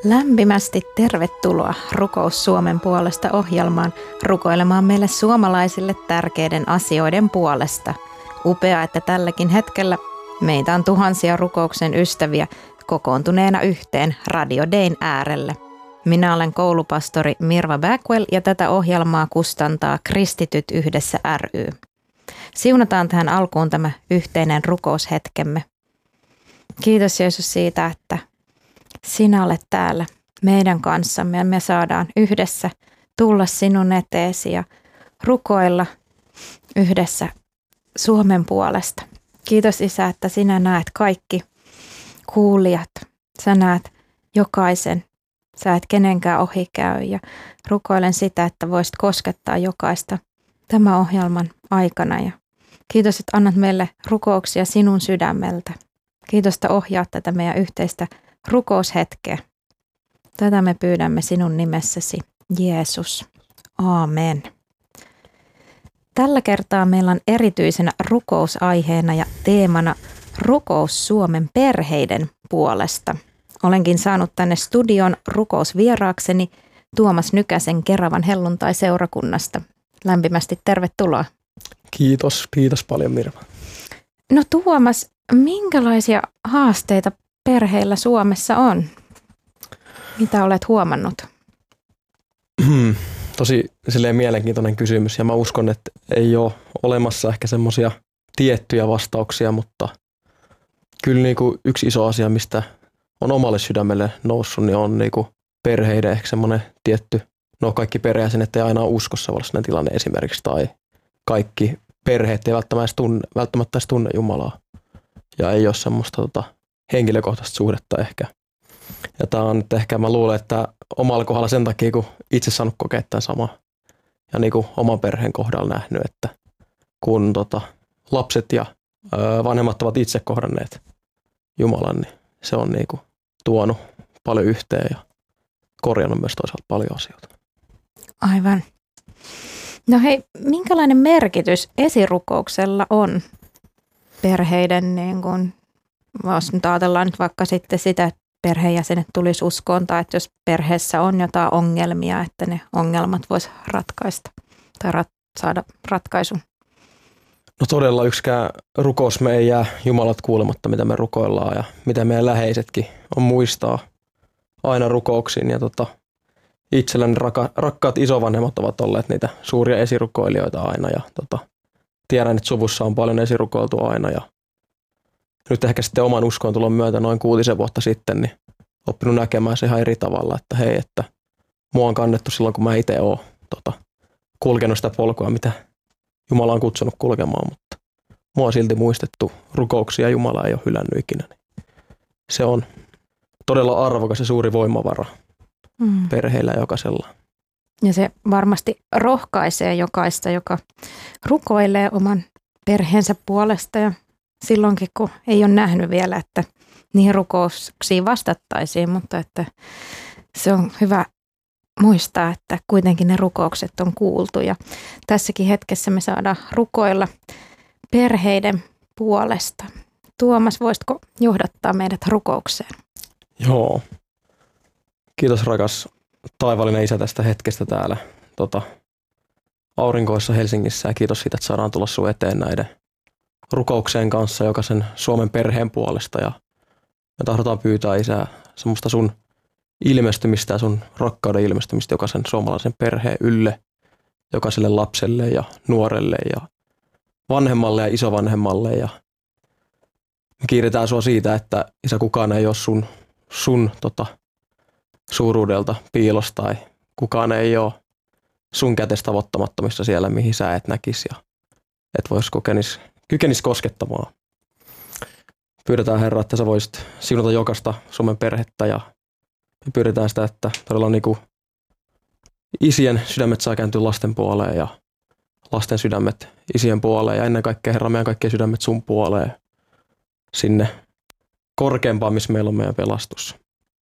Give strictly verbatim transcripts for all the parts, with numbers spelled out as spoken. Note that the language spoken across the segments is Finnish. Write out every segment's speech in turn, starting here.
Lämpimästi tervetuloa Rukous Suomen puolesta -ohjelmaan rukoilemaan meille suomalaisille tärkeiden asioiden puolesta. Upea, että tälläkin hetkellä meitä on tuhansia rukouksen ystäviä kokoontuneena yhteen Radio Dayn äärelle. Minä olen koulupastori Mirva Backwell ja tätä ohjelmaa kustantaa Kristityt yhdessä ry. Siunataan tähän alkuun tämä yhteinen rukoushetkemme. Kiitos Jeesus siitä, että sinä olet täällä meidän kanssamme ja me saadaan yhdessä tulla sinun eteesi ja rukoilla yhdessä Suomen puolesta. Kiitos Isä, että sinä näet kaikki kuulijat. Sä näet jokaisen. Sä et kenenkään ohi käy ja rukoilen sitä, että voisit koskettaa jokaista tämän ohjelman aikana. Ja kiitos, että annat meille rukouksia sinun sydämeltä. Kiitos, että ohjaat tätä meidän yhteistä rukoushetkeä. Tätä me pyydämme sinun nimessäsi, Jeesus. Aamen. Tällä kertaa meillä on erityisenä rukousaiheena ja teemana rukous Suomen perheiden puolesta. Olenkin saanut tänne studion rukousvieraakseni Tuomas Nykäsen Keravan helluntai-seurakunnasta. Lämpimästi tervetuloa. Kiitos, kiitos paljon Mirva. No Tuomas, minkälaisia haasteita perheillä Suomessa on? Mitä olet huomannut? Tosi silleen mielenkiintoinen kysymys ja mä uskon, että ei ole olemassa ehkä semmoisia tiettyjä vastauksia, mutta kyllä niin kuin yksi iso asia, mistä on omalle sydämelle noussut, niin on niin kuin perheiden ehkä semmoinen tietty, no kaikki perheenjäsenet ei aina ole uskossa, voi olla sellainen tilanne esimerkiksi, tai kaikki perheet ei välttämättä edes tunne, välttämättä edes tunne Jumalaa ja ei ole semmoista tota, henkilökohtaista suhdetta ehkä. Ja tämä on nyt ehkä, mä luulen, että omalla kohdalla sen takia, kun itse saanut kokea tämän sama ja niin kuin oman perheen kohdalla nähnyt, että kun tota, lapset ja ö, vanhemmat ovat itse kohdanneet Jumalan, niin se on niin kuin tuonut paljon yhteen ja korjannut myös toisaalta paljon asioita. Aivan. No hei, minkälainen merkitys esirukouksella on perheiden, niin kuin, jos nyt ajatellaan nyt vaikka sitten sitä, että perheenjäsenet tulisi uskoon tai että jos perheessä on jotain ongelmia, että ne ongelmat vois ratkaista tai rat, saada ratkaisun? No todella yksikään rukous me ei jää Jumalat kuulematta, mitä me rukoillaan ja mitä meidän läheisetkin on muistaa aina rukouksiin. Ja tota, itselläni raka, rakkaat isovanhemmat ovat olleet niitä suuria esirukoilijoita aina ja tota, tiedän, että suvussa on paljon esirukoiltu aina ja nyt ehkä sitten oman uskontulon myötä noin kuutisen vuotta sitten niin oppinut näkemään se ihan eri tavalla, että hei, että mua on kannettu silloin, kun mä itse oon tota, kulkenut sitä polkua, mitä Jumala on kutsunut kulkemaan, mutta mua on silti muistettu rukouksia, Jumala ei ole hylännyt ikinä. Se on todella arvokas ja suuri voimavara mm. perheillä ja jokaisella. Ja se varmasti rohkaisee jokaista, joka rukoilee oman perheensä puolesta ja silloinkin, kun ei ole nähnyt vielä, että niihin rukouksiin vastattaisiin, mutta että se on hyvä muistaa, että kuitenkin ne rukoukset on kuultu. Ja tässäkin hetkessä me saadaan rukoilla perheiden puolesta. Tuomas, voisitko johdattaa meidät rukoukseen? Joo. Kiitos rakas taivaallinen Isä tästä hetkestä täällä tota, aurinkoissa Helsingissä ja kiitos siitä, että saadaan tulla sun eteen näiden rukoukseen kanssa jokaisen Suomen perheen puolesta ja me tahdotaan pyytää Isää semmoista sun ilmestymistä ja sun rakkauden ilmestymistä jokaisen suomalaisen perheen ylle, jokaiselle lapselle ja nuorelle ja vanhemmalle ja isovanhemmalle ja me kiiretään sua siitä, että Isä kukaan ei ole sun, sun tota, suuruudelta piilossa tai kukaan ei ole sun kätestä tavoittamattomissa siellä, mihin sä et näkisi ja et vois kokenis kykenis koskettamaan. Pyydetään Herra, että sä voisit siunata jokaista Suomen perhettä ja me pyydetään sitä, että todella niin kuin isien sydämet saa kääntyä lasten puoleen ja lasten sydämet isien puoleen ja ennen kaikkea Herra meidän kaikkien sydämet sun puoleen sinne korkeampaan, missä meillä on meidän pelastus.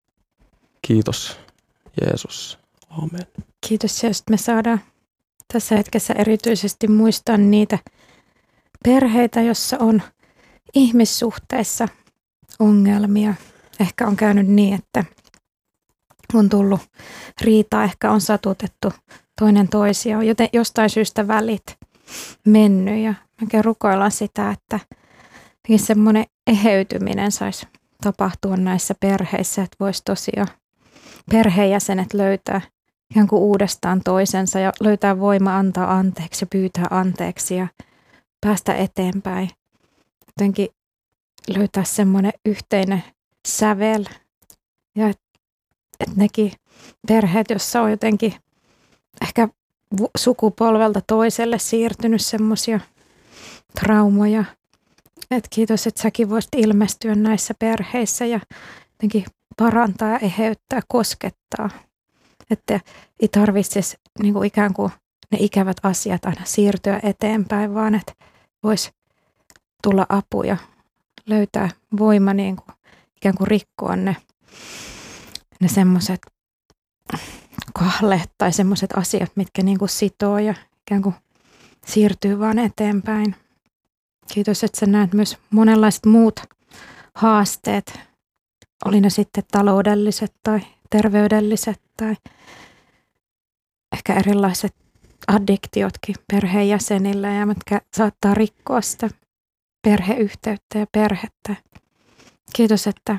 Kiitos Jeesus. Amen. Kiitos Jeesus, me saadaan tässä hetkessä erityisesti muistaa niitä perheitä, jossa on ihmissuhteissa ongelmia. Ehkä on käynyt niin, että on tullut riitaa, ehkä on satutettu toinen toisiaan, joten jostain syystä välit mennyt ja me rukoillaan sitä, että semmoinen eheytyminen saisi tapahtua näissä perheissä, että voisi tosiaan perheenjäsenet löytää ikään kuin uudestaan toisensa ja löytää voima antaa anteeksi ja pyytää anteeksi ja päästä eteenpäin. Jotenkin löytää semmoinen yhteinen sävel ja että et nekin perheet, jossa on jotenkin ehkä sukupolvelta toiselle siirtynyt semmoisia traumoja. Et kiitos, että säkin voisit ilmestyä näissä perheissä ja jotenkin parantaa ja eheyttää, koskettaa. Että ei tarvitsisi niin kuin ikään kuin ne ikävät asiat aina siirtyä eteenpäin, vaan että voisi tulla apu ja löytää voima niin kuin, ikään kuin rikkoa ne, ne semmoiset kahleet tai semmoiset asiat, mitkä niin kuin sitoo ja ikään kuin siirtyy vaan eteenpäin. Kiitos, että sä näet myös monenlaiset muut haasteet, oli ne sitten taloudelliset tai terveydelliset tai ehkä erilaiset addiktiotkin perheenjäsenillä ja mitkä saattaa rikkoa sitä perheyhteyttä ja perhettä. Kiitos, että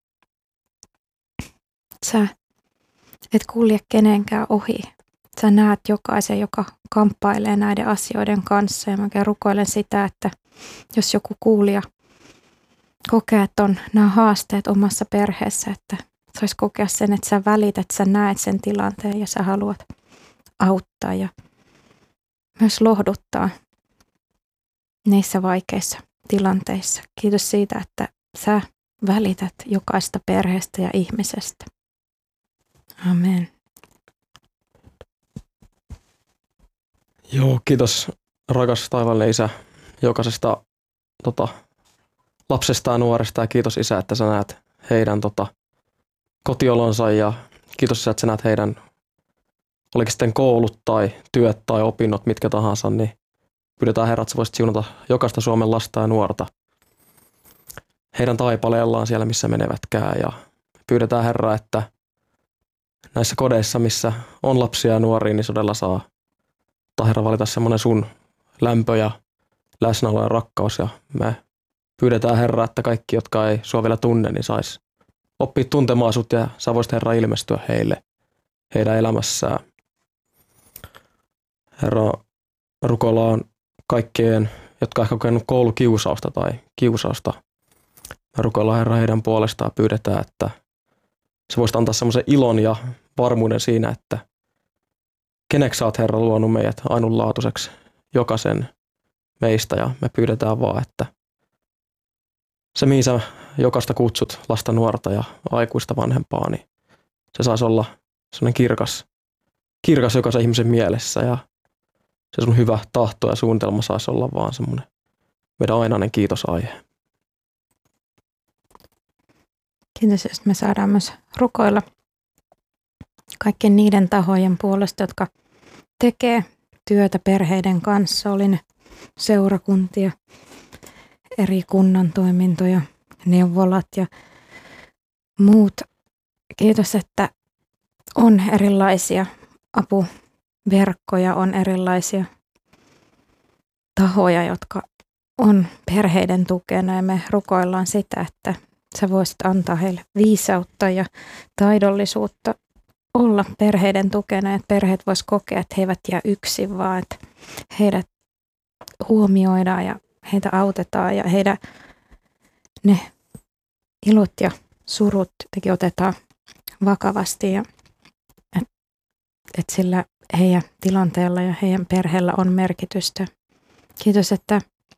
sä et kulje kenenkään ohi. Sä näet jokaisen, joka kamppailee näiden asioiden kanssa ja mä rukoilen sitä, että jos joku kuulija kokee, että on nämä haasteet omassa perheessä, että saisi kokea sen, että sä välität, sä näet sen tilanteen ja sä haluat auttaa ja myös lohduttaa niissä vaikeissa tilanteissa. Kiitos siitä, että sä välität jokaista perheestä ja ihmisestä. Amen. Joo, kiitos rakas taivaallinen Isä jokaisesta tota, lapsesta ja nuoresta ja kiitos Isä, että sä näet heidän tota, kotiolonsa ja kiitos Isä, että sä näet heidän, olikin sitten koulut tai työt tai opinnot, mitkä tahansa, niin pyydetään Herra, että sä voisit siunata jokaista Suomen lasta ja nuorta heidän taipaleellaan siellä, missä menevätkään ja pyydetään Herra, että näissä kodeissa, missä on lapsia ja nuoria, niin todella saa tai Herra valita semmoinen sun lämpö ja läsnäolo ja rakkaus ja me pyydetään Herra, että kaikki, jotka ei sua vielä tunne, niin sais oppia tuntemaan sut ja sä voisit Herra ilmestyä heille heidän elämässään. Herra, rukoillaan kaikkien, jotka ehkä kokenut koulukiusausta tai kiusausta. Me rukoillaan Herra heidän puolestaan ja pyydetään, että sä voisit antaa semmoisen ilon ja varmuuden siinä, että keneksi sä oot Herra luonut meidät ainutlaatuiseksi jokaisen meistä ja me pyydetään vaan, että se mihin sä jokaista kutsut lasta, nuorta ja aikuista vanhempaa, niin se saisi olla semmoinen kirkas, kirkas jokaisen ihmisen mielessä ja se sun hyvä tahto ja suunnitelma saisi olla vaan semmoinen meidän ainainen kiitosaihe. Kiitos, että me saadaan myös rukoilla kaikkien niiden tahojen puolesta, jotka tekee työtä perheiden kanssa, oli ne seurakuntia, eri kunnan toimintoja, neuvolat ja muut. Kiitos, että on erilaisia apuverkkoja, on erilaisia tahoja, jotka on perheiden tukena ja me rukoillaan sitä, että sä voisit antaa heille viisautta ja taidollisuutta olla perheiden tukena, että perheet vois kokea, että he eivät jää yksin, vaan että heidät huomioidaan ja heitä autetaan ja heidän ne ilot ja surut jotenkin otetaan vakavasti ja että et sillä heidän tilanteella ja heidän perheellä on merkitystä. Kiitos, että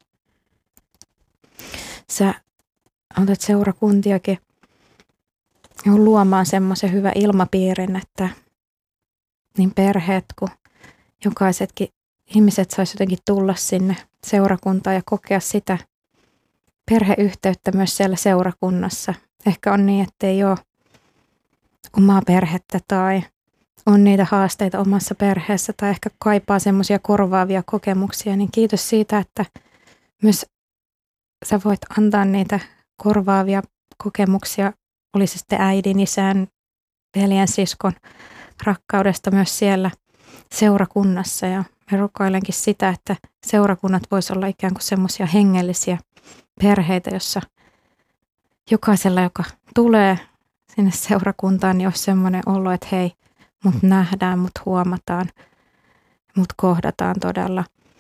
sä autat seurakuntiakin luomaan semmoisen hyvän ilmapiirin, että niin perheet kuin jokaisetkin ihmiset sais jotenkin tulla sinne seurakuntaan ja kokea sitä perheyhteyttä myös siellä seurakunnassa. Ehkä on niin, että ei ole omaa perhettä tai on niitä haasteita omassa perheessä tai ehkä kaipaa semmoisia korvaavia kokemuksia, niin kiitos siitä, että myös sä voit antaa niitä korvaavia kokemuksia, oli se sitten äidin, isän veljen siskon rakkaudesta myös siellä seurakunnassa. Ja mä rukoilenkin sitä, että seurakunnat vois olla ikään kuin semmoisia hengellisiä perheitä, jossa jokaisella, joka tulee sinne seurakuntaan, niin olisi semmoinen olo, että hei, mut nähdään, mut huomataan, mut kohdataan todella.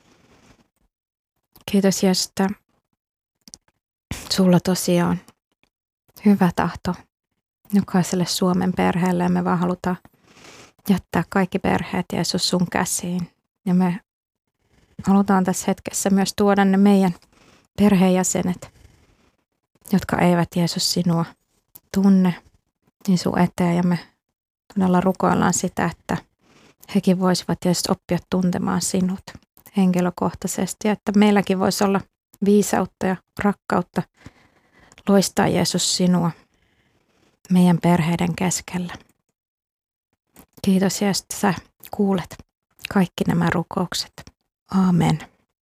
Kiitos Jeesus, että sulla tosiaan hyvä tahto jokaiselle Suomen perheelle ja me vaan halutaan jättää kaikki perheet Jeesus sun käsiin. Ja me halutaan tässä hetkessä myös tuoda ne meidän perheenjäsenet, jotka eivät Jeesus sinua tunne, niin sun eteen. Ja me todella rukoillaan sitä, että hekin voisivat Jeesus oppia tuntemaan sinut henkilökohtaisesti. Ja että meilläkin voisi olla viisautta ja rakkautta loistaa Jeesus sinua meidän perheiden keskellä. Kiitos Jeesus, että sä kuulet kaikki nämä rukoukset. Aamen.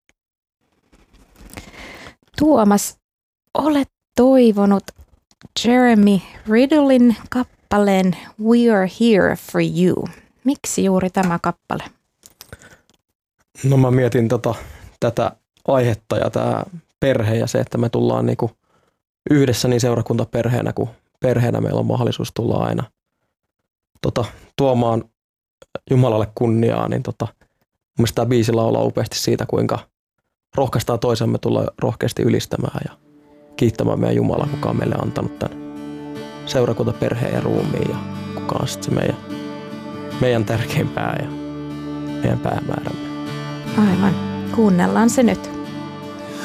Tuomas, olet toivonut Jeremy Riddlein kappaleen We Are Here For You. Miksi juuri tämä kappale? No mä mietin tota, tätä aihetta ja tämä perhe ja se, että me tullaan niinku yhdessä niin seurakuntaperheenä kuin perheenä meillä on mahdollisuus tulla aina tota, tuomaan Jumalalle kunniaa, niin tota, mun mielestä tämä biisi laulaa upeasti siitä, kuinka rohkaistaan toisemme tulla rohkeasti ylistämään ja kiittämään meidän Jumalaa, kuka on meille antanut tämän seurakuntaperheen ja ruumiin ja kuka on sitten se meidän, meidän tärkein pää ja meidän päämäärämme. Aivan. Kuunnellaan se nyt.